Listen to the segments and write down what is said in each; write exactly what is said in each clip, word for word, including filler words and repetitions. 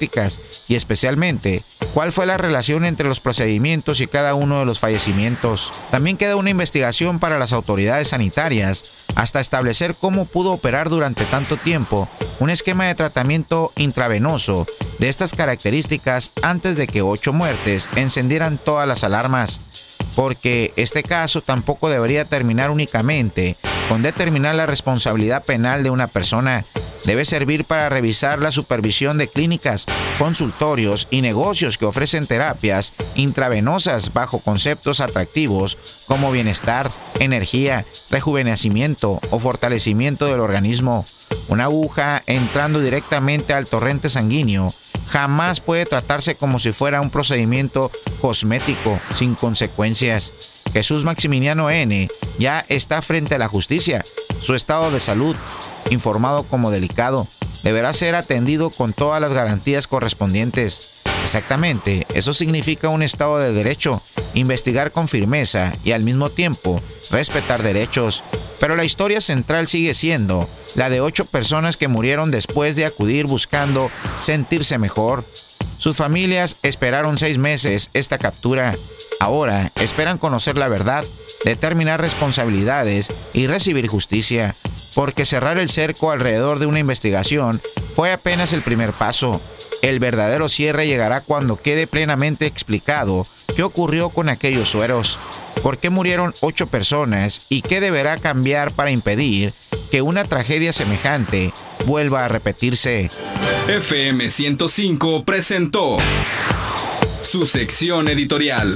prácticas y especialmente cuál fue la relación entre los procedimientos y cada uno de los fallecimientos. También queda una investigación para las autoridades sanitarias hasta establecer cómo pudo operar durante tanto tiempo un esquema de tratamiento intravenoso de estas características antes de que ocho muertes encendieran todas las alarmas, porque este caso tampoco debería terminar únicamente con determinar la responsabilidad penal de una persona. Debe servir para revisar la supervisión de clínicas, consultorios y negocios que ofrecen terapias intravenosas bajo conceptos atractivos como bienestar, energía, rejuvenecimiento o fortalecimiento del organismo. Una aguja entrando directamente al torrente sanguíneo jamás puede tratarse como si fuera un procedimiento cosmético sin consecuencias. Jesús Maximiliano N. ya está frente a la justicia. Su estado de salud, informado como delicado, deberá ser atendido con todas las garantías correspondientes. Exactamente, eso significa un Estado de Derecho, investigar con firmeza y al mismo tiempo respetar derechos. Pero la historia central sigue siendo la de ocho personas que murieron después de acudir buscando sentirse mejor. Sus familias esperaron seis meses esta captura. Ahora esperan conocer la verdad, determinar responsabilidades y recibir justicia, porque cerrar el cerco alrededor de una investigación fue apenas el primer paso. El verdadero cierre llegará cuando quede plenamente explicado qué ocurrió con aquellos sueros, por qué murieron ocho personas y qué deberá cambiar para impedir que una tragedia semejante vuelva a repetirse. F M ciento cinco presentó su sección editorial.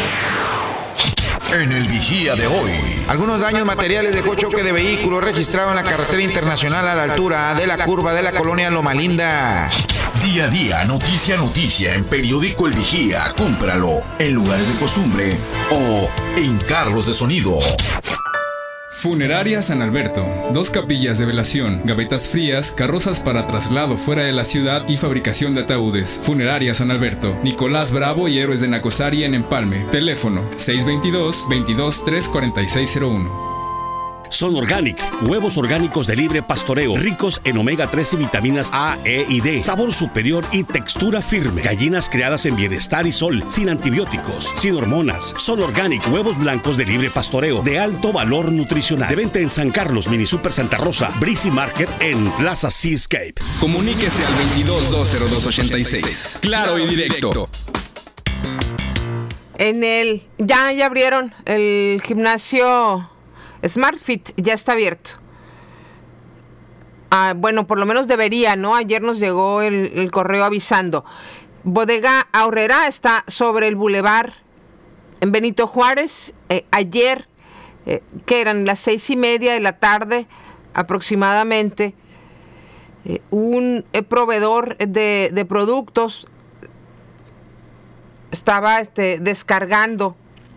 En el Vigía de hoy. Algunos daños materiales dejó choque de vehículo registrado en la carretera internacional a la altura de la curva de la colonia Loma Linda. Día a día, noticia a noticia en Periódico El Vigía. Cómpralo en lugares de costumbre o en carros de sonido. Funeraria San Alberto. Dos capillas de velación, gavetas frías, carrozas para traslado fuera de la ciudad y fabricación de ataúdes. Funeraria San Alberto. Nicolás Bravo y Héroes de Nacosari en Empalme. Teléfono seis dos dos, veintidós, tres cuarenta y seis cero uno. Son Organic, huevos orgánicos de libre pastoreo, ricos en omega tres y vitaminas A, E y D, sabor superior y textura firme. Gallinas criadas en bienestar y sol, sin antibióticos, sin hormonas. Son Organic, huevos blancos de libre pastoreo, de alto valor nutricional. De venta en San Carlos, Mini Super Santa Rosa, Breezy Market en Plaza Seascape. Comuníquese al veintidós, dos cero dos, ochenta y seis. Claro y directo. En el... Ya, ya abrieron el gimnasio... SmartFit ya está abierto. Ah, bueno, por lo menos debería, ¿no? Ayer nos llegó el, el correo avisando. Bodega Aurrera está sobre el bulevar en Benito Juárez. Eh, ayer, eh, que eran las seis y media de la tarde aproximadamente, eh, un eh, proveedor de, de productos estaba este, descargando.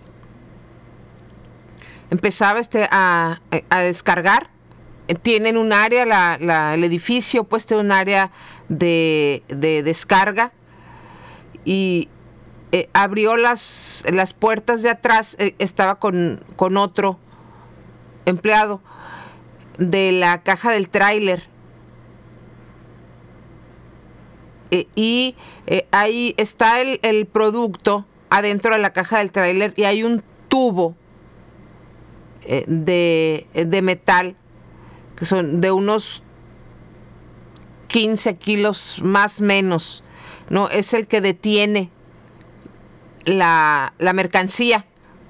Empezaba este a, a descargar. Tienen un área, la, la, el edificio, pues tiene un área de, de descarga. Y eh, abrió las, las puertas de atrás. Eh, estaba con, con otro empleado de la caja del tráiler. Eh, y eh, ahí está el, el producto adentro de la caja del tráiler y hay un tubo De, de metal que son de unos quince kilos más menos, no es el que detiene la, la mercancía,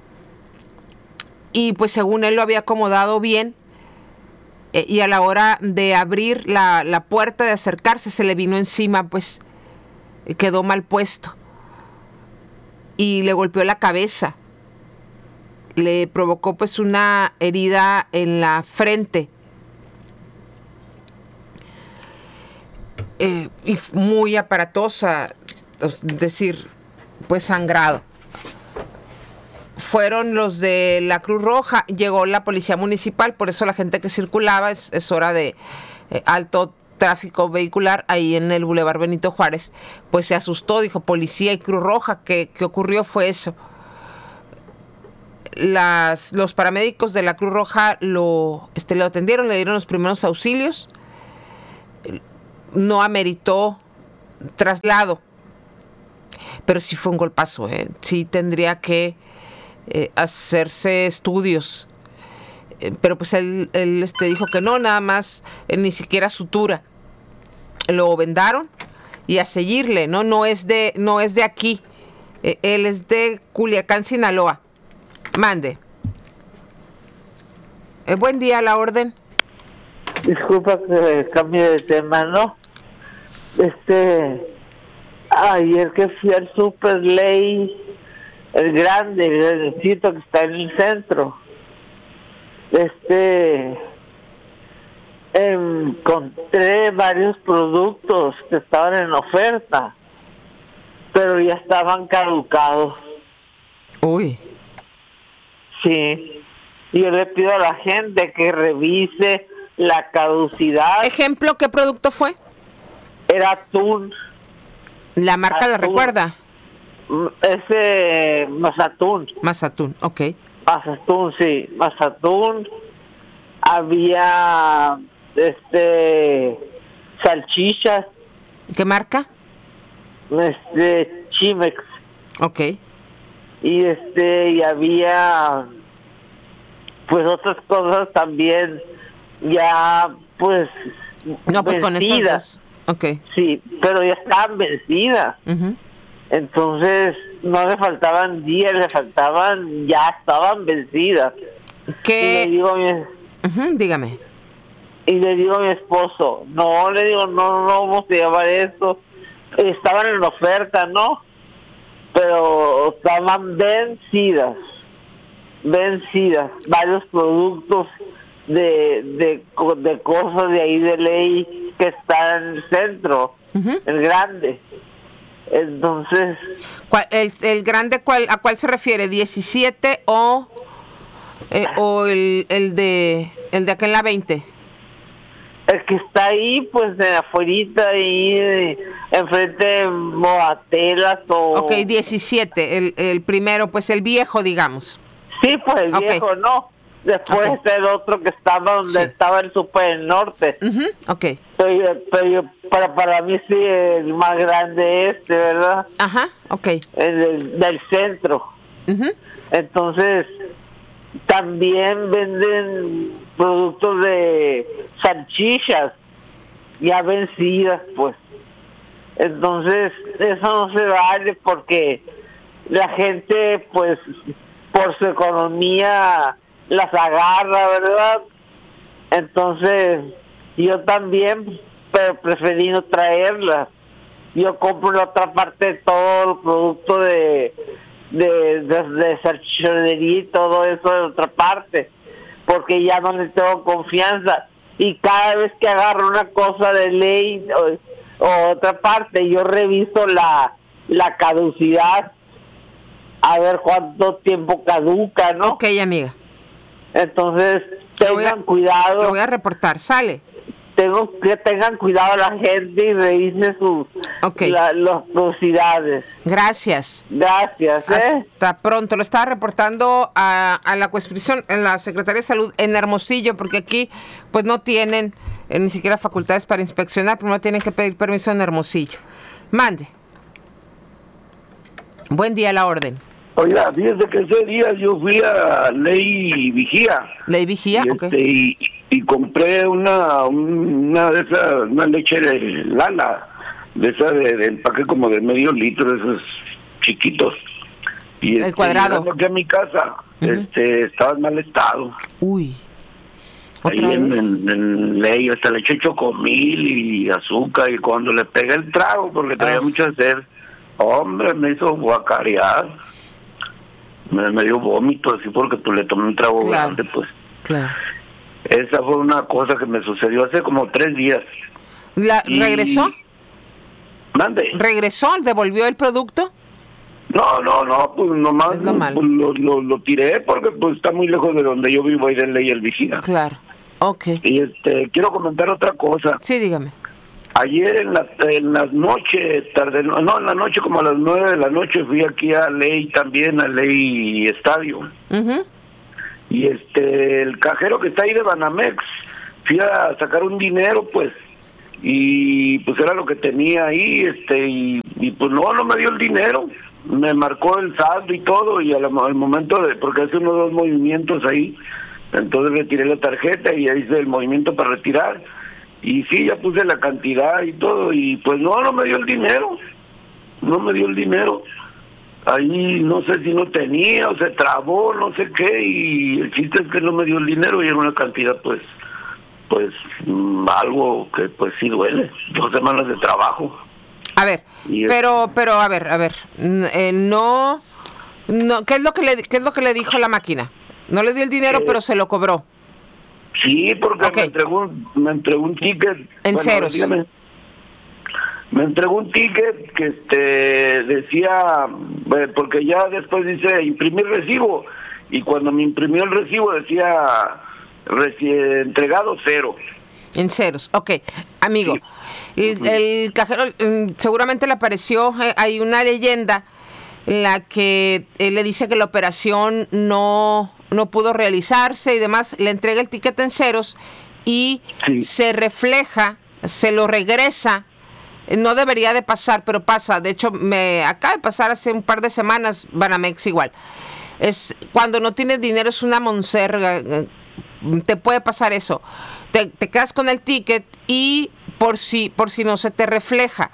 y pues según él lo había acomodado bien, eh, y a la hora de abrir la, la puerta, de acercarse, se le vino encima, pues quedó mal puesto y le golpeó la cabeza. Le provocó pues una herida en la frente eh, y muy aparatosa, es decir, pues sangrado. Fueron los de la Cruz Roja, llegó la policía municipal, por eso la gente que circulaba, es, es hora de eh, alto tráfico vehicular ahí en el Boulevard Benito Juárez, pues se asustó, dijo policía y Cruz Roja, ¿qué, qué ocurrió? Fue eso. Las, los paramédicos de la Cruz Roja lo, este, lo atendieron, le dieron los primeros auxilios. No ameritó traslado. Pero sí fue un golpazo, ¿eh? Sí tendría que eh, hacerse estudios. Eh, pero pues él, él este, dijo que no, nada más, eh, ni siquiera sutura. Lo vendaron y a seguirle, ¿no? No es de, no es de aquí. Eh, él es de Culiacán, Sinaloa. Mande. Eh, buen día, a la orden. Disculpa que cambie de tema, ¿no? Este, ayer que fui al Super Ley, el grande, el grandecito que está en el centro, este, encontré varios productos que estaban en oferta, pero ya estaban caducados. Uy. Sí. Y yo le pido a la gente que revise la caducidad. Ejemplo, ¿qué producto fue? Era atún. ¿La marca la Atún. recuerda? Ese Mazatún. Mazatún, ok. Mazatún, sí. Mazatún. Había este salchichas. ¿Qué marca? Este Chimex. Ok. Y este y había pues otras cosas también ya pues No, pues con vencidas. esas dos. Ok. Sí, pero ya estaban vencidas. Uh-huh. Entonces no le faltaban días, le faltaban, ya estaban vencidas. ¿Qué? Y le digo a mi, Uh-huh, dígame. y le digo a mi esposo, no, le digo, no, no vamos a llevar esto. Estaban en oferta, ¿no? Pero estaban vencidas, vencidas, varios productos de, de, de cosas de ahí de ley que están en el centro, Uh-huh. el grande. Entonces, ¿Cuál, el, el grande, cuál, ¿a cuál se refiere? ¿diecisiete o, eh, o el, el de el de acá en la veinte? el que está ahí, pues de afuerita, ahí eh, enfrente de Moatelas o... Ok, diecisiete, el, el primero, pues el viejo, digamos. Sí, pues el Ok. viejo, ¿no? Después Ok. está el otro que estaba donde Sí. estaba el Super del Norte. Uh-huh, ok. Pero, pero para, para mí sí, el más grande este, ¿verdad? Ajá, ok. El del, del centro. Uh-huh. Entonces, también venden productos de salchichas ya vencidas, pues. Entonces, eso no se vale porque la gente, pues, por su economía las agarra, ¿verdad? Entonces, yo también, pero preferí no traerlas. Yo compro en la otra parte todo el producto de de, de, de salchichonería y todo eso de otra parte, porque ya no le tengo confianza. Y cada vez que agarro una cosa de ley o, o otra parte, yo reviso la, la caducidad, a ver cuánto tiempo caduca, ¿no? Ok, amiga. Entonces, Lo voy a- tengan cuidado. Lo voy a reportar, sale. Tengo que tengan cuidado la gente y revise sus Ok. la, las caducidades. Gracias. Gracias, ¿eh? Hasta pronto. Lo estaba reportando a, a la Coexpresión, en la Secretaría de Salud en Hermosillo, porque aquí pues no tienen eh, ni siquiera facultades para inspeccionar, primero tienen que pedir permiso en Hermosillo. Mande. Buen día, a la orden. Oiga, fíjese que ese día yo fui a Ley Vigía. ¿Ley Vigía? Y, Ok. este, y, y compré una una de esas, una leche de lana, de esa de, de empaque como de medio litro, de esos chiquitos. Y El este, cuadrado. llegando aquí a mi casa, Ujú. este, estaba en mal estado. Uy. Ahí ¿Otra en, vez? en, en Ley, hasta le eché chocomil y azúcar, y cuando le pegué el trago, porque traía Ah. mucha sed, hombre, me hizo guacarear. Me, me dio vómito, así porque pues le tomé un trago Claro. grande, pues. Claro. Esa fue una cosa que me sucedió hace como tres días. La, Y- ¿Regresó? Mande. ¿Regresó? ¿Devolvió el producto? No, no, no, pues nomás Es lo malo. pues, lo, lo, lo tiré porque pues está muy lejos de donde yo vivo, ahí de Ley El Vigía. Claro. Ok. Y este, quiero comentar otra cosa. Sí, dígame. Ayer en la, en las noches, tarde, no, en la noche como a las nueve de la noche fui aquí a Ley también, a Ley Estadio. Ujú. Y este, el cajero que está ahí de Banamex, fui a sacar un dinero, pues, y pues era lo que tenía ahí, este, y, y pues no, no me dio el dinero, me marcó el saldo y todo, y al, al momento de, porque hace unos dos movimientos ahí, entonces retiré la tarjeta y hice el movimiento para retirar, y sí, ya puse la cantidad y todo, y pues no, no me dio el dinero, no me dio el dinero. Ahí no sé si no tenía o se trabó, no sé qué, y el chiste es que no me dio el dinero y era una cantidad pues, pues mmm, algo que pues sí duele, dos semanas de trabajo. A ver, y pero, es... pero a ver, a ver, eh, no, no, ¿qué es lo que le, qué es lo que le dijo la máquina? No le dio el dinero, eh, pero se lo cobró. Sí, porque okay. me entregó, me entregó un ticket. En bueno, ceros. Dígame. Me entregó un ticket que este decía, porque ya después dice imprimir recibo, y cuando me imprimió el recibo decía reci- entregado cero. En ceros, ok. Amigo, sí. el, el cajero seguramente le apareció, eh, hay una leyenda en la que él le dice que la operación no, no pudo realizarse y demás, le entrega el ticket en ceros y sí. se refleja, se lo regresa. No debería de pasar, pero pasa. De hecho, me acaba de pasar hace un par de semanas, Banamex igual. Es cuando no tienes dinero, es una monserga. Te puede pasar eso. Te, te quedas con el ticket y por si, por si no se te refleja,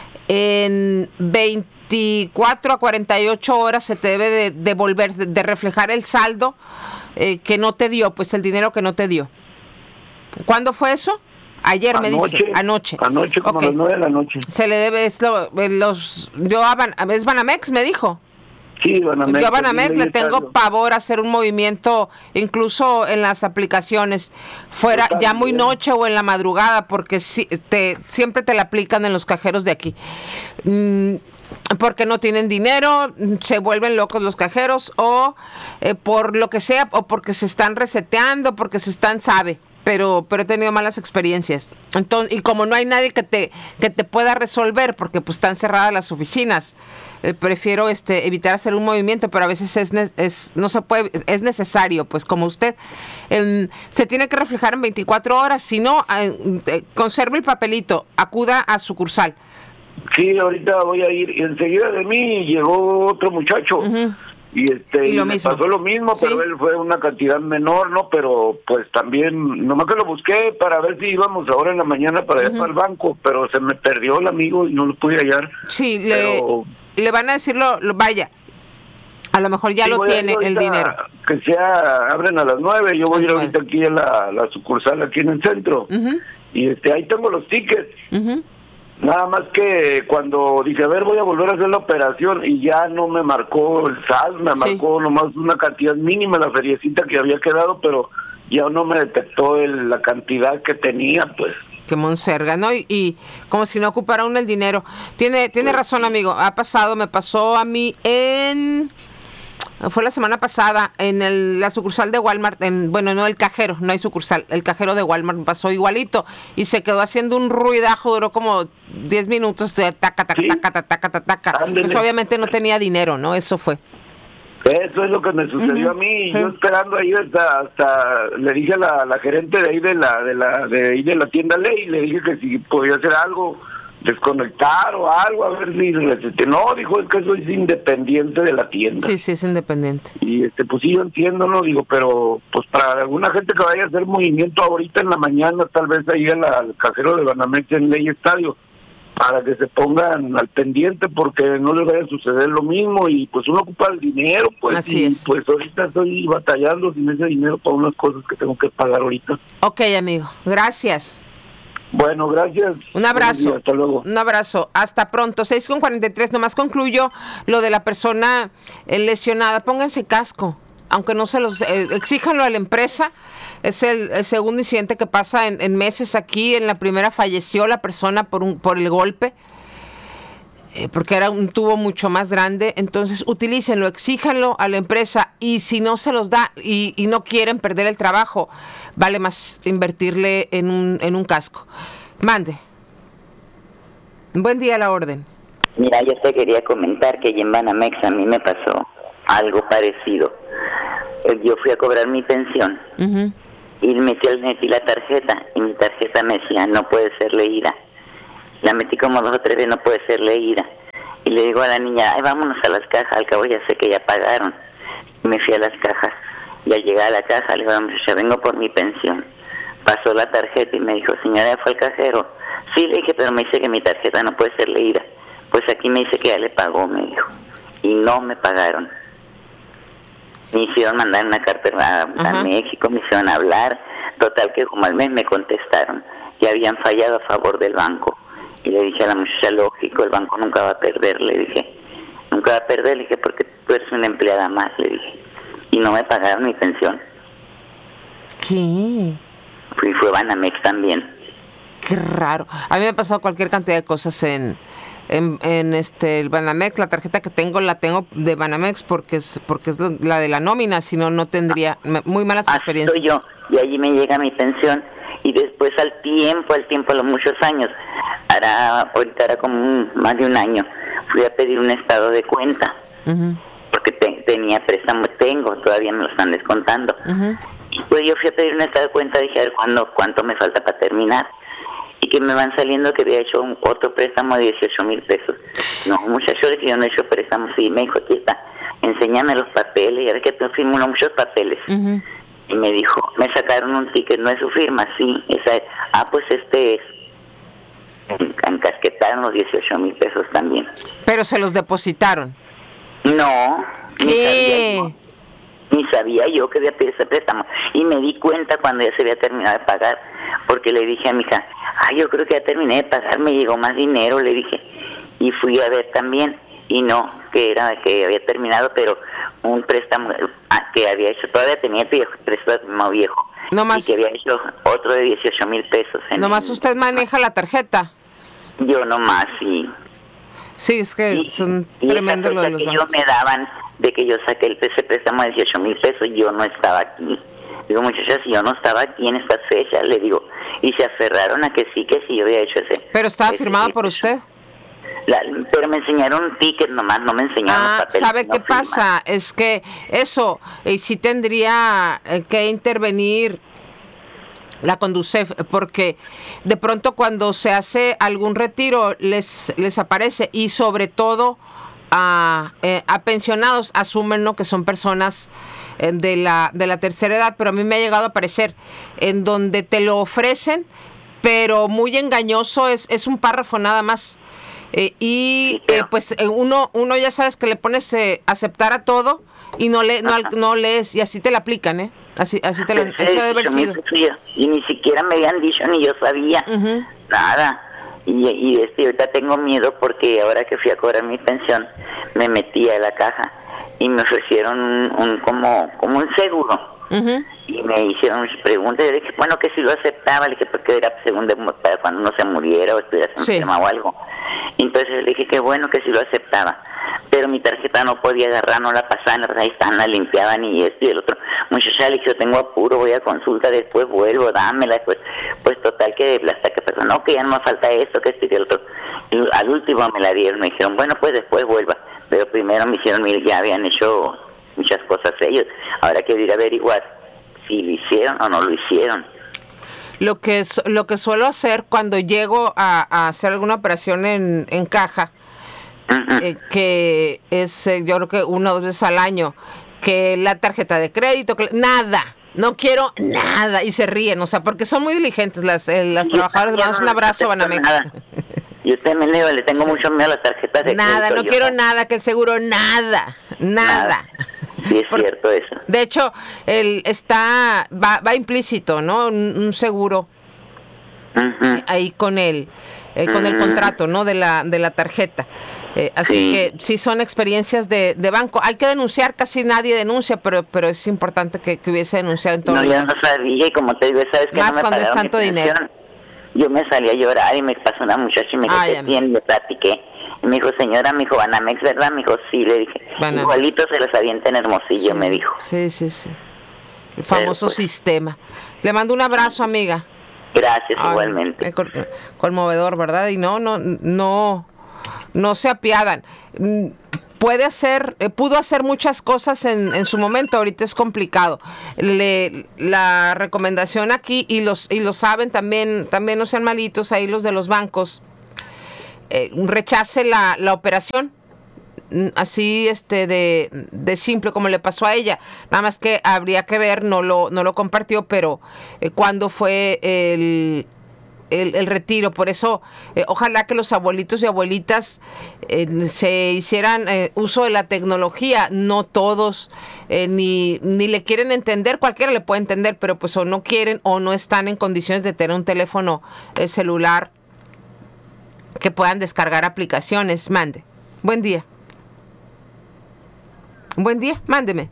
en veinticuatro a cuarenta y ocho horas se te debe de devolver, de, de reflejar el saldo eh, que no te dio, pues el dinero que no te dio. ¿Cuándo fue eso? Ayer anoche, me dice, anoche. Anoche, como okay. a las nueve de la noche. Se le debe esto, los, yo a Ban, ¿es Banamex, me dijo? Sí, Banamex. Yo a Banamex le tengo estadio. pavor a hacer un movimiento, incluso en las aplicaciones, fuera Total, ya muy bien. noche o en la madrugada, porque si, te, siempre te la aplican en los cajeros de aquí. Mm, porque no tienen dinero, se vuelven locos los cajeros, o eh, por lo que sea, o porque se están reseteando, porque se están, sabe. Pero, pero he tenido malas experiencias. Entonces, y como no hay nadie que te, que te pueda resolver, porque pues están cerradas las oficinas, eh, prefiero este evitar hacer un movimiento, pero a veces es, es no se puede, es necesario, pues como usted, eh, se tiene que reflejar en veinticuatro horas, si no, eh, eh, conserve el papelito, acuda a sucursal. Sí, ahorita voy a ir, y enseguida de mí llegó otro muchacho. Uh-huh. Y este y lo y me mismo. pasó lo mismo, pero ¿sí? él fue una cantidad menor, ¿no? Pero pues también, nomás que lo busqué para ver si íbamos ahora en la mañana para uh-huh. allá para el banco, pero se me perdió el amigo y no lo pude hallar. Sí, pero, le, le van a decirlo, lo, vaya, a lo mejor ya sí, lo tiene el dinero. Que sea, abren a las nueve, yo voy a ir ahorita aquí a la, la sucursal aquí en el centro, uh-huh. y este ahí tengo los tickets. Uh-huh. Nada más que cuando dije, a ver, voy a volver a hacer la operación y ya no me marcó el saldo, me sí. marcó nomás una cantidad mínima, la feriecita que había quedado, pero ya no me detectó el, la cantidad que tenía, pues. Qué monserga, ¿no? Y, y como si no ocupara uno el dinero. Tiene, tiene pues, razón, amigo, ha pasado, me pasó a mí en... Fue la semana pasada en el, la sucursal de Walmart, en, bueno, no el cajero, no hay sucursal, el cajero de Walmart pasó igualito y se quedó haciendo un ruidajo, duró como diez minutos de taca, taca, ¿sí? taca, taca, taca, taca. Pues obviamente no tenía dinero, ¿no? Eso fue. Eso es lo que me sucedió uh-huh. a mí, y yo esperando ahí hasta, hasta le dije a la, la gerente de ahí de la, de la, de ahí de la tienda Ley, le dije que si podía hacer algo, desconectar o algo, a ver si no, dijo, es que eso es independiente de la tienda. Sí, sí, es independiente. Y este, pues sí, yo entiendo, no, digo, pero pues para alguna gente que vaya a hacer movimiento ahorita en la mañana, tal vez ahí al, al cajero de Banamex en Ley Estadio, para que se pongan al pendiente porque no les vaya a suceder lo mismo, y pues uno ocupa el dinero, pues. Así y es. Pues ahorita estoy batallando sin ese dinero para unas cosas que tengo que pagar ahorita. Ok, amigo, gracias. Bueno, gracias. Un abrazo. Días, hasta luego. Un abrazo. Hasta pronto. seis con cuarenta y tres. Nomás concluyo lo de la persona eh, lesionada. Pónganse casco. Aunque no se los... Eh, exíjanlo a la empresa. Es el, el segundo incidente que pasa en, en meses aquí. En la primera falleció la persona por, un, por el golpe. Eh, porque era un tubo mucho más grande. Entonces, utilícenlo, exíjanlo a la empresa. Y si no se los da y, y no quieren perder el trabajo, vale más invertirle en un, en un casco. Mande. Buen día a la orden. Mira, yo te quería comentar que en Banamex a mí me pasó algo parecido. Yo fui a cobrar mi pensión uh-huh. y metí, metí la tarjeta y mi tarjeta me decía, no puede ser leída. La metí como dos o tres veces, no puede ser leída. Y le digo a la niña, ay, vámonos a las cajas, al cabo ya sé que ya pagaron. Y me fui a las cajas. Y al llegar a la caja, le digo a la muchacha, vengo por mi pensión. Pasó la tarjeta y me dijo, señora, ¿fue al cajero? Sí, le dije, pero me dice que mi tarjeta no puede ser leída. Pues aquí me dice que ya le pagó, me dijo. Y no me pagaron. Me hicieron mandar una carta a, a México, me hicieron hablar. Total que como al mes me contestaron que habían fallado a favor del banco. Y le dije a la muchacha, lógico, el banco nunca va a perder, le dije. Nunca va a perder, le dije, porque tú eres una empleada más, le dije. Y no me pagaron mi pensión. ¿Qué? Fui, fue Banamex también. Qué raro. A mí me ha pasado cualquier cantidad de cosas en, en, en este el Banamex. La tarjeta que tengo la tengo de Banamex porque es porque es la de la nómina, si no, no tendría. Muy malas Así experiencias. Soy yo, y allí me llega mi pensión. Y después al tiempo, al tiempo, a los muchos años, hará, ahorita era como un, más de un año, fui a pedir un estado de cuenta, uh-huh. porque te, tenía préstamo, tengo, todavía me lo están descontando. Uh-huh. Y pues yo fui a pedir un estado de cuenta, dije, a ver, ¿cuándo, cuánto me falta para terminar? Y que me van saliendo que había hecho un, otro préstamo de dieciocho mil pesos. No, muchacho, le dije, yo no he hecho préstamo, sí, me dijo, aquí está, enséñame los papeles, y a ver que tú firmo muchos papeles. Uh-huh. Y me dijo, me sacaron un ticket, no es su firma, sí, esa es. Ah, pues este es. Encasquetaron los dieciocho mil pesos también. ¿Pero se los depositaron? No. ¿Qué? Ni sabía yo, ni sabía yo que había pedido ese préstamo. Y me di cuenta cuando ya se había terminado de pagar, porque le dije a mi hija, ay, yo creo que ya terminé de pagar, me llegó más dinero, le dije. Y fui a ver también, y no, que era que había terminado, pero un préstamo que había hecho, todavía tenía viejo, préstamo viejo, no más, y que había hecho otro de dieciocho mil pesos. ¿Nomás el, usted maneja la tarjeta? Yo nomás, sí. Sí, es que y, son tremendos los, los que yo me daban de que yo saqué el ese préstamo de dieciocho mil pesos, yo no estaba aquí. Digo, muchachas, si yo no estaba aquí en estas fechas, le digo, y se aferraron a que sí, que sí yo había hecho ese. ¿Pero estaba ese, firmado por usted? La, pero me enseñaron un ticket nomás, no me enseñaron ah, los papeles. ¿Sabe no qué firma. pasa? Es que eso, y sí tendría que intervenir la Conducef, porque de pronto cuando se hace algún retiro les les aparece, y sobre todo a, eh, a pensionados, asumen, ¿no?, que son personas eh, de la de la tercera edad, pero a mí me ha llegado a aparecer en donde te lo ofrecen, pero muy engañoso, es, es un párrafo nada más. Eh, y eh, pues eh, uno uno ya sabes que le pones eh, aceptar a todo y no le no, no lees, y así te la aplican, ¿eh? Así así te lo, eso debe haber sido. Y ni siquiera me habían dicho, ni yo sabía uh-huh. nada. Y, y este ahorita tengo miedo porque ahora que fui a cobrar mi pensión me metí a la caja y me ofrecieron un, un como como un seguro. Uh-huh. Y me hicieron muchas preguntas. Yo dije, bueno, que si lo aceptaba, le dije, porque era según de, para cuando uno se muriera o estuviera enferma sí. o algo. Entonces le dije que bueno, que si lo aceptaba. Pero mi tarjeta no podía agarrar, no la pasaban, ahí están, la limpiaban y esto y el otro. Muchacha, le dije, yo tengo apuro, voy a consulta, después vuelvo, dámela. Después, pues total que hasta que pasó, no, que ya no me falta esto, que esto y el otro. Y al último me la dieron, me dijeron, bueno, pues después vuelva. Pero primero me hicieron, mire, ya habían hecho muchas cosas ellos. Ahora quiero ir a averiguar si lo hicieron o no lo hicieron. Lo que es, lo que suelo hacer cuando llego a, a hacer alguna operación en, en caja, uh-huh. eh, que es eh, yo creo que una o dos veces al año, que la tarjeta de crédito, que, nada, no quiero nada, y se ríen, o sea, porque son muy diligentes las, eh, las trabajadoras. Mandamos no un abrazo, Banamex. Y usted me le, le tengo sí. mucho miedo a las tarjetas de nada, crédito. No quiero no. nada, que el seguro, nada, nada. nada. Sí, es Por, cierto eso. De hecho, el está va, va implícito, ¿no? Un, un seguro uh-huh. ahí con el eh, con uh-huh. el contrato, ¿no? De la de la tarjeta. Eh, así sí. que sí son experiencias de, de banco. Hay que denunciar, casi nadie denuncia, pero pero es importante que, que hubiese denunciado en todo. No, yo no sabía, y como te digo, sabes que más no me cuando es tanto dinero. Yo me salí a llorar y me pasó una muchacha y me dijo, ¿qué tiene? Le platiqué. Y me dijo, señora, me dijo, Banamex, ¿verdad? Me dijo, sí, le dije. Banamex. Igualito se los avienta en Hermosillo, sí, me dijo. Sí, sí, sí. El famoso pues, sistema. Le mando un abrazo, amiga. Gracias, Ay, igualmente. Conmovedor, ¿verdad? Y no, no, no, no se apiadan. puede hacer, eh, pudo hacer muchas cosas en, en su momento, ahorita es complicado. Le, la recomendación aquí, y los y lo saben también, también no sean malitos ahí los de los bancos, eh, rechace la, la operación, así este de, de simple como le pasó a ella, nada más que habría que ver, no lo, no lo compartió, pero eh, cuándo fue el... El, el retiro. Por eso eh, ojalá que los abuelitos y abuelitas eh, se hicieran eh, uso de la tecnología. No todos eh, ni, ni le quieren entender, cualquiera le puede entender, pero pues o no quieren o no están en condiciones de tener un teléfono eh, celular que puedan descargar aplicaciones. Mande. Buen día. Buen día, mándeme.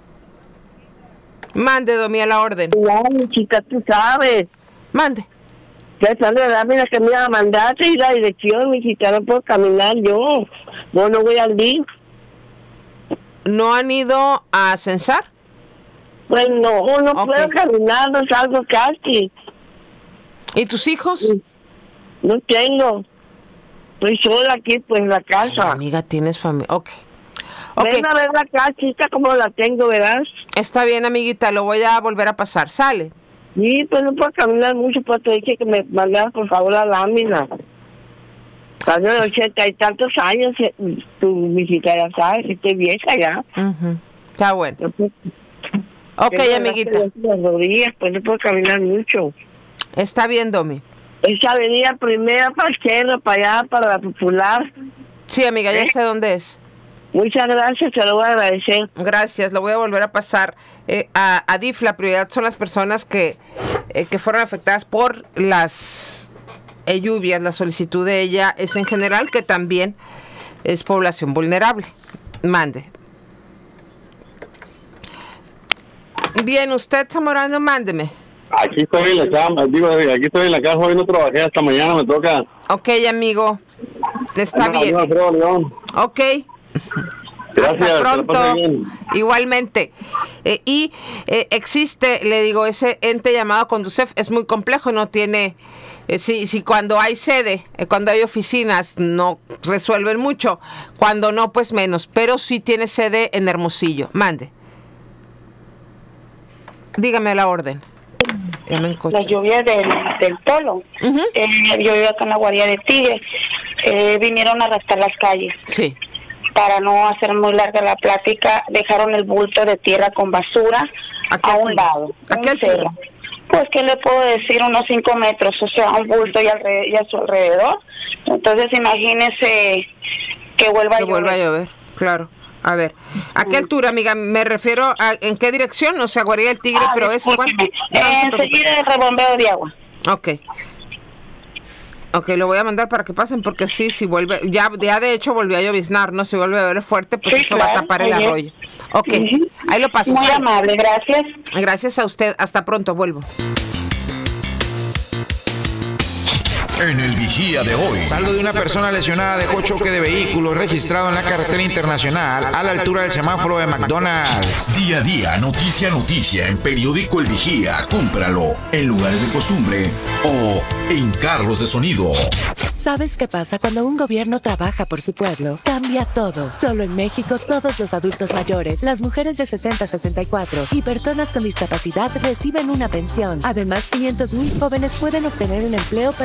Mande, Domi, a la orden. Ya, mi chica, tú sabes. Mande. Ya sale la lámina que me iba a mandarte y la dirección, mi chica, no puedo caminar yo. No, no voy al D I F. ¿No han ido a censar? Pues no, no okay. puedo caminar, no salgo casi. ¿Y tus hijos? No tengo. Estoy sola aquí, pues, en la casa. Ay, amiga, tienes familia. Ok. Okay. Ven a ver la casita como la tengo, ¿verdad? Está bien, amiguita, lo voy a volver a pasar. Sale. Sí, pues no puedo caminar mucho, pues te dije que me mandaras por favor la lámina. Cuando de ochenta y tantos años, tu visita ya sabes, estoy vieja ya. Uh-huh. Está bueno. Pues, ok, amiguita. Las rodillas, pues no puedo caminar mucho. Está bien, Domi. Esa avenida primera para el centro, para allá, para la Popular. Sí, amiga, ya ¿Eh? sé dónde es. Muchas gracias, te lo voy a agradecer. Gracias, lo voy a volver a pasar eh, a, a D I F. La prioridad son las personas que, eh, que fueron afectadas por las eh, lluvias. La solicitud de ella es en general, que también es población vulnerable. Mande. Bien, usted, Zamorano, mándeme. Aquí estoy en la cama, digo, aquí estoy en la casa, hoy no trabajé hasta mañana, me toca. Ok, amigo, está no, bien. No, Alfredo León. Ok. Gracias. Hasta pronto. Igualmente. Eh, y eh, existe, le digo, ese ente llamado Conducef, es muy complejo, no tiene, eh, si, si cuando hay sede, eh, cuando hay oficinas, no resuelven mucho, cuando no, pues menos, pero sí tiene sede en Hermosillo. Mande. Dígame la orden. La lluvia del, del polo. Uh-huh. eh, yo vivo acá en la guardia de Tigre. Eh, vinieron a arrastrar las calles. Sí. Para no hacer muy larga la plática, dejaron el bulto de tierra con basura a un lado. ¿A qué altura? Pues, ¿qué le puedo decir? Unos cinco metros, o sea, un bulto y, alrededor, y a su alrededor. Entonces, imagínese que vuelva que a llover. Que vuelva a llover, claro. A ver, ¿a qué altura, amiga? Me refiero a, ¿en qué dirección? O sea, Guardia del Tigre, ah, pero es igual. No, enseguida el rebombeo de agua. Ok. Ok, lo voy a mandar para que pasen, porque sí, si vuelve, ya, ya de hecho volvió a lloviznar, ¿no? Si vuelve a ver fuerte, pues sí, eso claro, va a tapar el arroyo. Ok, uh-huh. Ahí lo paso. Muy amable, gracias. Gracias a usted, hasta pronto, vuelvo. En el Vigía de hoy. Saldo de una persona lesionada dejó choque de vehículo registrado en la carretera internacional a la altura del semáforo de McDonald's. Día a día, noticia a noticia en periódico El Vigía. Cómpralo en lugares de costumbre o en carros de sonido. ¿Sabes qué pasa cuando un gobierno trabaja por su pueblo? Cambia todo. Solo en México, todos los adultos mayores, las mujeres de sesenta a sesenta y cuatro y personas con discapacidad reciben una pensión. Además, quinientos mil jóvenes pueden obtener un empleo permanente